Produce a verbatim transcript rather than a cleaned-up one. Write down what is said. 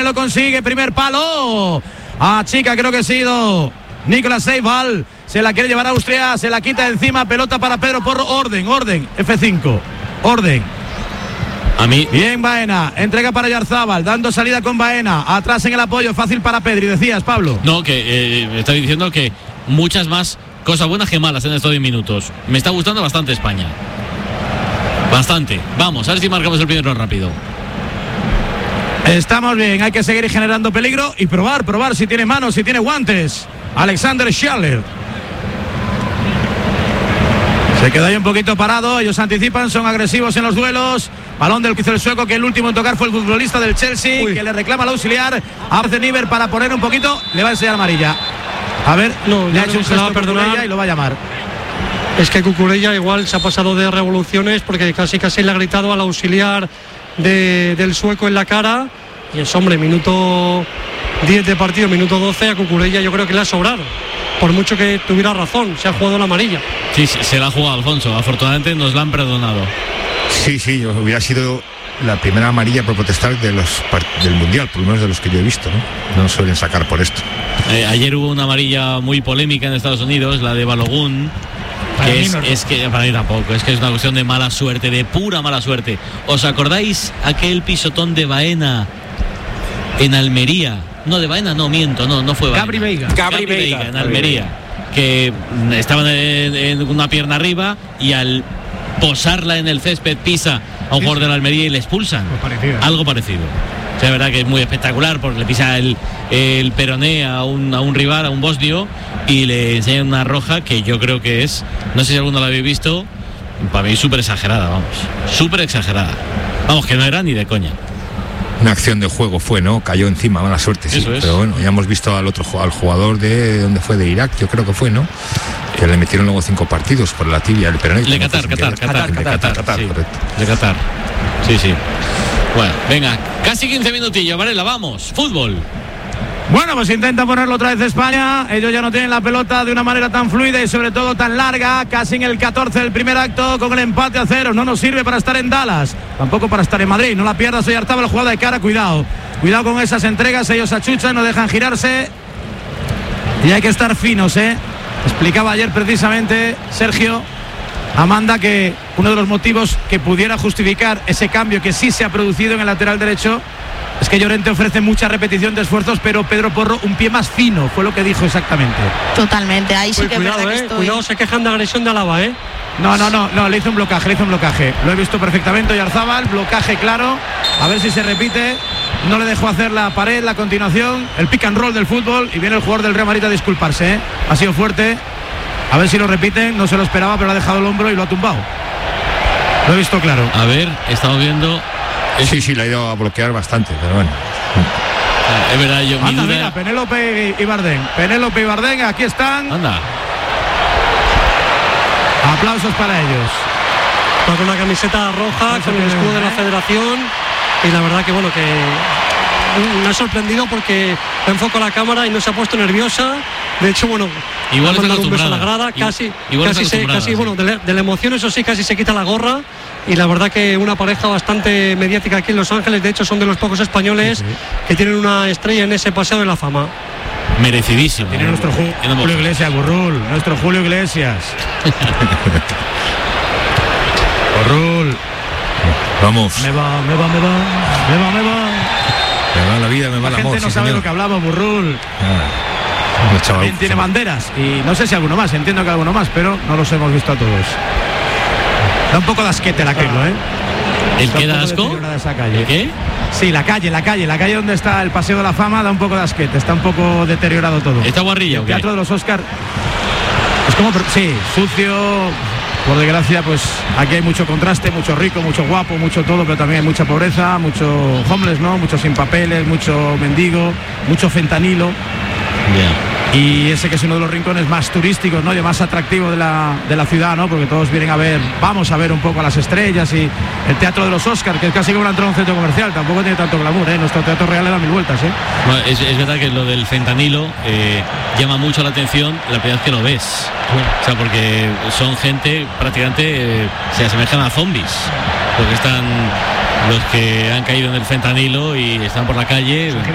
lo consigue, primer palo. A chica, creo que ha sido Nicolás Seibal. Se la quiere llevar a Austria, se la quita de encima, pelota para Pedro Porro. Orden, orden, F cinco. Orden. A mí. Bien, Baena, entrega para Yarzábal, dando salida con Baena, atrás en el apoyo, fácil para Pedri, decías, Pablo. No, que eh, me estoy diciendo que muchas más cosas buenas que malas en estos diez minutos. Me está gustando bastante España. Bastante. Vamos, a ver si marcamos el primero rápido. Estamos bien, hay que seguir generando peligro y probar, probar si tiene manos, si tiene guantes. Alexander Schaller. Se queda ahí un poquito parado, ellos anticipan, son agresivos en los duelos. Balón del que hizo el sueco, que el último en tocar fue el futbolista del Chelsea. Uy. Que le reclama al auxiliar a Arzeniver para poner un poquito, le va a enseñar amarilla. A ver, no, le ha hecho un gesto a perdonar y lo va a llamar. Es que Cucurella igual se ha pasado de revoluciones porque casi casi le ha gritado al auxiliar de, del sueco en la cara. Y es, hombre, minuto diez de partido, minuto doce, a Cucurella yo creo que le ha sobrado. Por mucho que tuviera razón, se ha jugado la amarilla. Sí, se la ha jugado Alfonso, afortunadamente nos la han perdonado. Sí, sí, hubiera sido la primera amarilla por protestar de los del Mundial, por lo menos de los que yo he visto, ¿no? No suelen sacar por esto. Eh, ayer hubo una amarilla muy polémica en Estados Unidos, la de Balogun. Que es, no. es que para mí tampoco, es que es una cuestión de mala suerte, de pura mala suerte. ¿Os acordáis aquel pisotón de Baena en Almería? No, de Baena no, miento, no, no fue Baena. Gabri Veiga. Gabri Veiga, en Almería. Que estaban en, en una pierna arriba y al posarla en el césped pisa a un jugador de la Almería y le expulsan. Algo parecido. Algo parecido. O sea, es verdad que es muy espectacular porque le pisa el, el peroné a un, a un rival, a un bosnio, y le enseñan una roja que yo creo que es, no sé si alguno la habéis visto, para mí súper exagerada, vamos. Súper exagerada. Vamos, que no era ni de coña. Una acción de juego fue, ¿no? Cayó encima, mala suerte, sí. Pero bueno, ya hemos visto al otro al jugador de donde fue, de Irak, yo creo que fue, ¿no? Que le metieron luego cinco partidos por la tibia, el peroné. De Qatar, Qatar, Qatar, Qatar, Qatar, sí. De Qatar. Sí, sí. Bueno, venga, casi quince minutillos, Varela, vamos, fútbol. Bueno, pues intenta ponerlo otra vez España. Ellos ya no tienen la pelota de una manera tan fluida y sobre todo tan larga. Casi en el catorce del primer acto con el empate a cero. No nos sirve para estar en Dallas, tampoco para estar en Madrid. No la pierdas, Oyarzábal, jugada de cara, cuidado. Cuidado con esas entregas, ellos achuchan, no dejan girarse. Y hay que estar finos, ¿eh? Explicaba ayer precisamente Sergio Amanda que uno de los motivos que pudiera justificar ese cambio que sí se ha producido en el lateral derecho es que Llorente ofrece mucha repetición de esfuerzos, pero Pedro Porro un pie más fino, fue lo que dijo exactamente. Totalmente, ahí sí pues que cuidado, es verdad eh, que estoy... Cuidado, se quejan de agresión de Alaba, ¿eh? No, no, no, no, le hizo un blocaje, le hizo un blocaje. Lo he visto perfectamente, Oyarzábal, blocaje claro. A ver si se repite. No le dejó hacer la pared, la continuación, el pick and roll del fútbol, y viene el jugador del Real Madrid a disculparse, ¿eh? Ha sido fuerte. A ver si lo repiten, no se lo esperaba, pero ha dejado el hombro y lo ha tumbado. Lo he visto claro. A ver, estamos viendo... Sí, sí, le ha ido a bloquear bastante, pero bueno. Ah, es verdad, yo... Anda, mi duda... mira, Penélope y Bardén. Penélope y Bardén, aquí están. Anda. Aplausos para ellos. Va con una camiseta roja, con el escudo de la federación. Y la verdad que, bueno, que me ha sorprendido porque enfocó la cámara y no se ha puesto nerviosa. De hecho, bueno, igual ha mandado un beso a la acostumbrada. grada, casi, Igual casi, se, casi sí. bueno, de la, de la emoción, eso sí, casi se quita la gorra. Y la verdad que una pareja bastante mediática aquí en Los Ángeles. De hecho, son de los pocos españoles sí, sí. que tienen una estrella en ese paseo de la fama. Merecidísimo. Tiene nuestro Ju no Julio Iglesias, Burrul, nuestro Julio Iglesias. Burrul. Vamos. Me va, me va, me va, me va, me va. Me va la vida, me va la el amor. La gente no sí, sabe señor. lo que hablamos, Burrul. Ah, También chaval, tiene banderas y no sé si alguno más, entiendo que alguno más, pero no los hemos visto a todos. Da un poco de asquete el aquello, ¿eh? ¿El qué da asco? ¿El qué? Sí, la calle, la calle, la calle donde está el Paseo de la Fama da un poco de asquete, está un poco deteriorado todo. ¿Está guarrilla o qué? El Teatro de los Oscar es como, sí, sucio, por desgracia, pues aquí hay mucho contraste, mucho rico, mucho guapo, mucho todo, pero también hay mucha pobreza, mucho homeless, ¿no? Mucho sin papeles, mucho mendigo, mucho fentanilo. Yeah. Y ese que es uno de los rincones más turísticos, ¿no? Y más atractivo de la, de la ciudad, ¿no? Porque todos vienen a ver, vamos a ver un poco a las estrellas y el Teatro de los Oscar, que es casi como entrar a un centro comercial, tampoco tiene tanto glamour, ¿eh? Nuestro Teatro Real le da mil vueltas, ¿eh? Bueno, es, es verdad que lo del fentanilo eh, llama mucho la atención la primera vez que lo ves. O sea, porque son gente prácticamente, eh, se asemejan a zombies, porque están los que han caído en el fentanilo y están por la calle.